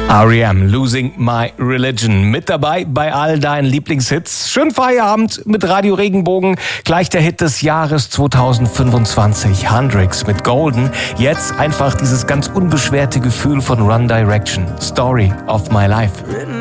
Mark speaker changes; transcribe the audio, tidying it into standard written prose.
Speaker 1: R.E.M. Losing My Religion. Mit dabei bei all deinen Lieblingshits. Schönen Feierabend mit Radio Regenbogen. Gleich der Hit des Jahres 2025. Hendrix mit Golden. Jetzt einfach dieses ganz unbeschwerte Gefühl von One Direction. Story of My Life.